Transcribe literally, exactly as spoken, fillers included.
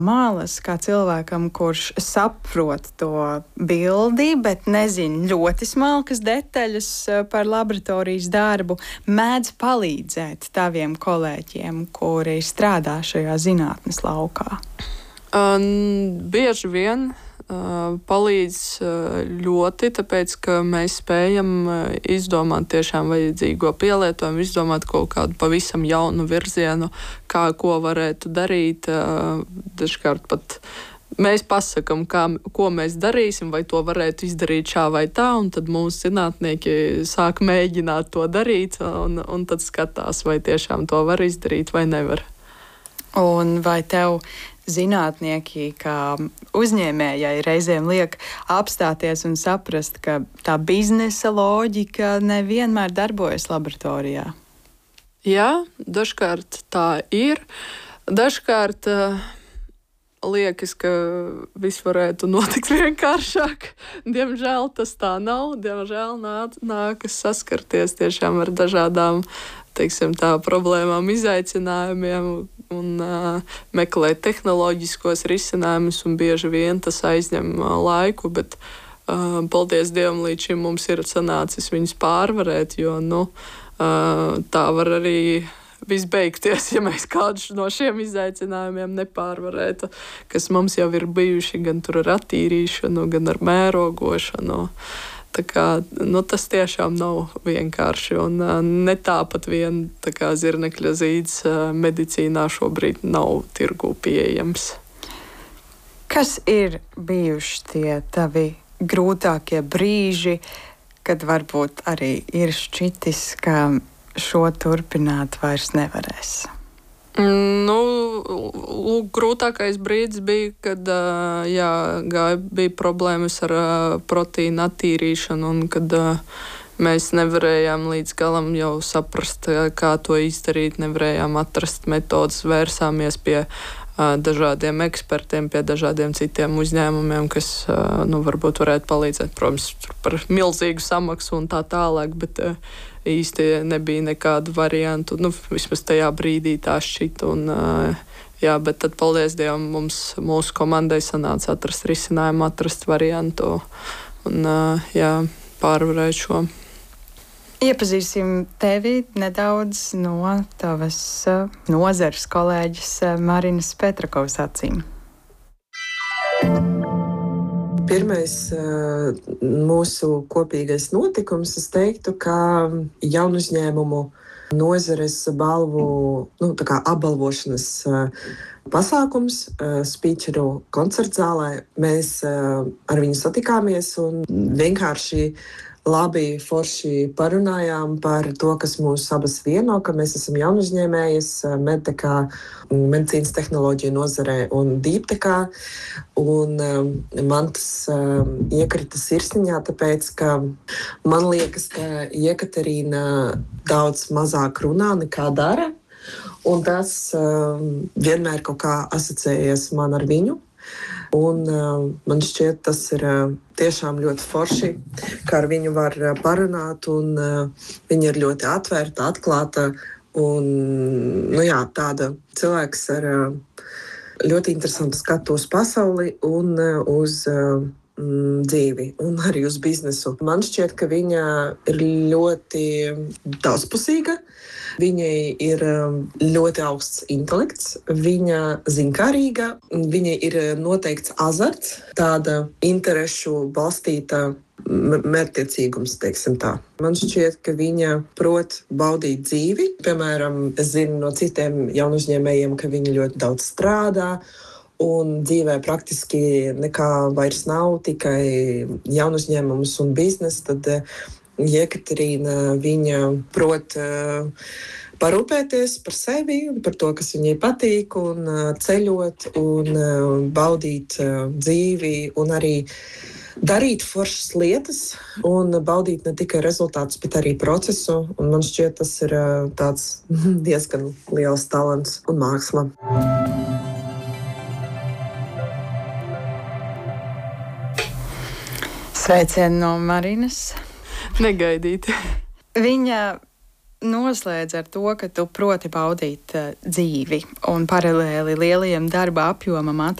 malas, kā cilvēkam, kurš saprot to bildi, bet nezina ļoti smalkas detaļas par laboratorijas darbu, mēdz palīdzēt taviem kolēģiem, kuri strādā šajā zinātnes laukā? Um, bieži vien uh, palīdz uh, ļoti, tāpēc, ka mēs spējam uh, izdomāt tiešām vajadzīgo pielietojumu, izdomāt kaut kādu pavisam jaunu virzienu, kā ko varētu darīt. Uh, dažkārt pat mēs pasakam, kā, ko mēs darīsim, vai to varētu izdarīt šā vai tā, un tad mūsu zinātnieki sāk mēģināt to darīt, un, un tad skatās, vai tiešām to var izdarīt vai nevar. Un vai tev zinātnieki, kā uzņēmējai, reizēm liek apstāties un saprast, ka tā biznesa loģika nevienmēr darbojas laboratorijā? Jā, dažkārt tā ir. Dažkārt uh, liekas, ka viss varētu notikt vienkāršāk. Diemžēl tas tā nav. Diemžēl nāk, nākas saskarties tiešām ar dažādām, teiksim, tā, problēmām, izaicinājumiem un uh, meklēt tehnoloģiskos risinājumus, un bieži vien tas aizņem uh, laiku, bet uh, paldies Dievam, līdz šim mums ir sanācis viņus pārvarēt, jo nu, uh, tā var arī viss beigties, ja mēs kādus no šiem izaicinājumiem nepārvarētu, kas mums jau ir bijuši gan tur ar attīrīšanu, gan ar mērogošanu. Tā kā, nu, tas tiešām nav vienkārši, un uh, ne tāpat vien tā kā zirnekļa zīds uh, medicīnā šobrīd nav tirgū pieejams. Kas ir bijuši tie tavi grūtākie brīži, kad varbūt arī ir šķitis, ka šo turpināt vairs nevarēs? Nu, grūtākais brīdis bija, kad jā, gāja, bija problēmas ar proteīnu attīrīšanu, un kad mēs nevarējām līdz galam jau saprast, kā to izdarīt, nevarējām atrast metodas, vērsāmies pie dažādiem ekspertiem, pie dažādiem citiem uzņēmumiem, kas nu, varbūt varētu palīdzēt, protams, par milzīgu samaksu un tā tālāk, bet īsti nebija nekādu variantu. Nu, vismaz tajā brīdī tā šķita. Un, jā, bet tad, paldies Dievam, mums, mūsu komandai sanāca atrast risinājumu, atrast variantu un jā, pārvarēt šo. Iepazīsim tevi nedaudz no tavas nozares kolēģis Marinas Petrakovas acīm. Pirmais mūsu kopīgais notikums, es teiktu, ka jaunu uzņēmumu nozares balvu, nu, tā kā apbalvošanas pasākums Speakeru koncertzālē. Mēs ar viņu satikāmies un vienkārši labi, forši parunājām par to, kas mūs abas vieno, ka mēs esam jaunuzņēmējas medtekā, medicīnas tehnoloģiju nozarē un dīptekā. Un um, man tas um, iekrita sirsniņā, tāpēc, ka man liekas, ka Jekaterīna daudz mazāk runā nekā dara. Un tas um, vienmēr kaut kā asociējies man ar viņu. Un, uh, man šķiet, tas ir uh, tiešām ļoti forši, kā ar viņu var uh, parunāt. Un, uh, viņa ir ļoti atvērta, atklāta un nu, jā, tāda cilvēks ar uh, ļoti interesantu skatu uz pasauli un uh, uz uh, mm, dzīvi un arī uz biznesu. Man šķiet, ka viņa ir ļoti daudzpusīga. Viņai ir ļoti augsts intelekts, viņa zinkārīga, viņai ir noteikts azarts, tāda interešu balstīta mērķtiecīgums, teiksim tā. Man šķiet, ka viņa prot baudīt dzīvi. Piemēram, es zinu no citiem jaunuzņēmējiem, ka viņi ļoti daudz strādā, un dzīvē praktiski nekā vairs nav, tikai jaunuzņēmums un biznes. Tad Jekaterīna, viņa prot uh, parūpēties par sevi, par to, kas viņai patīk, un uh, ceļot, un uh, baudīt uh, dzīvi, un arī darīt foršas lietas, un baudīt ne tikai rezultātus, bet arī procesu. Un man šķiet, tas ir uh, tāds diezgan liels talants un māksla. Sveicieni no Marinas. Negaidīti. Viņa noslēdz ar to, ka tu proti baudīt uh, dzīvi un paralēli lielajam darba apjomam